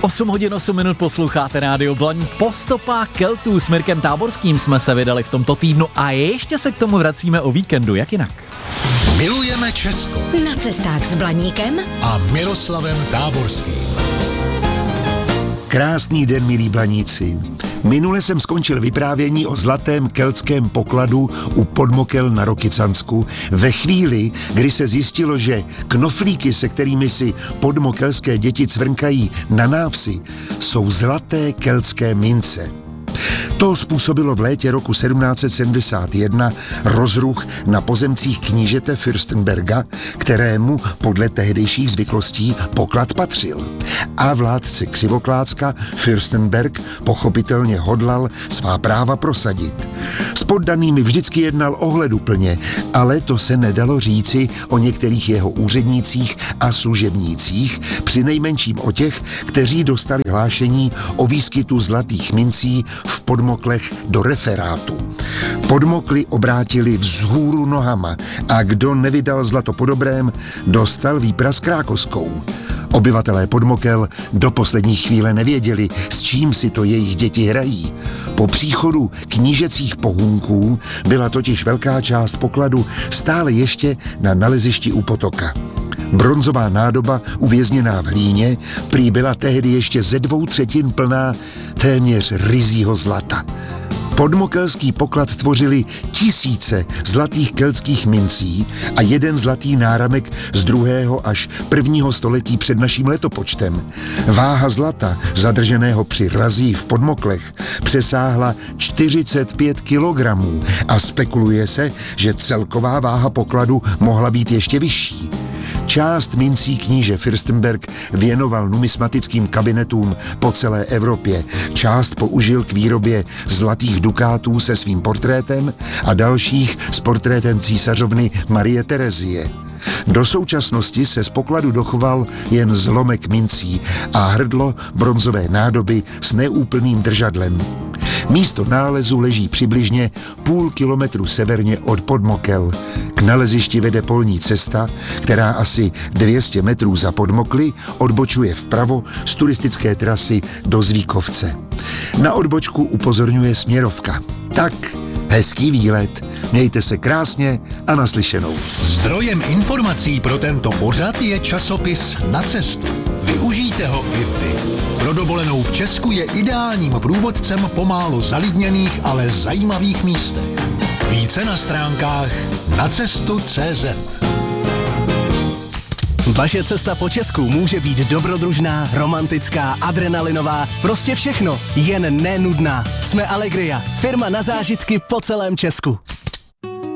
8 hodin 8 minut posloucháte Rádio Blaník. Po stopách Keltů s Mirkem Táborským jsme se vydali v tomto týdnu a ještě se k tomu vracíme o víkendu, jak jinak. Milujeme Česko. Na cestách s Blaníkem A Miroslavem Táborským. Krásný den, milí Blaníci. Minule jsem skončil vyprávění o zlatém keltském pokladu u Podmokel na Rokycansku ve chvíli, kdy se zjistilo, že knoflíky, se kterými si podmokelské děti cvrnkají na návsi, jsou zlaté keltské mince. To způsobilo v létě roku 1771 rozruch na pozemcích knížete Fürstenberga, kterému podle tehdejších zvyklostí poklad patřil. A vládce Křivoklácka Fürstenberg pochopitelně hodlal svá práva prosadit. S poddanými vždycky jednal ohleduplně, ale to se nedalo říci o některých jeho úřednících a služebnících, přinejmenším o těch, kteří dostali hlášení o výskytu zlatých mincí v Podmoklech do referátu. Podmokly obrátili vzhůru nohama a kdo nevydal zlato po dobrém, dostal výpras krákoskou. Obyvatelé Podmokel do poslední chvíle nevěděli, s čím si to jejich děti hrají. Po příchodu knížecích pohůnků byla totiž velká část pokladu stále ještě na nalezišti u potoka. Bronzová nádoba uvězněná v hlíně prý byla tehdy ještě ze 2/3 plná téměř ryzího zlata. Podmokelský poklad tvořili tisíce zlatých keltských mincí a jeden zlatý náramek z 2. až 1. století před naším letopočtem. Váha zlata, zadrženého při razích v Podmoklech, přesáhla 45 kilogramů a spekuluje se, že celková váha pokladu mohla být ještě vyšší. Část mincí kníže Fürstenberg věnoval numismatickým kabinetům po celé Evropě, část použil k výrobě zlatých dukátů se svým portrétem a dalších s portrétem císařovny Marie Terezie. Do současnosti se z pokladu dochoval jen zlomek mincí a hrdlo bronzové nádoby s neúplným držadlem. Místo nálezu leží přibližně půl kilometru severně od Podmokel. K nalezišti vede polní cesta, která asi 200 metrů za Podmokly odbočuje vpravo z turistické trasy do Zvíkovce. Na odbočku upozorňuje směrovka. Tak, hezký výlet, mějte se krásně a naslyšenou. Zdrojem informací pro tento pořad je časopis Na cestu. Využijte ho i vy. Pro dovolenou v Česku je ideálním průvodcem po málo zalidněných, ale zajímavých místech. Více na stránkách nacestu.cz. Vaše cesta po Česku může být dobrodružná, romantická, adrenalinová, prostě všechno, jen nenudná. Jsme Allegria, firma na zážitky po celém Česku.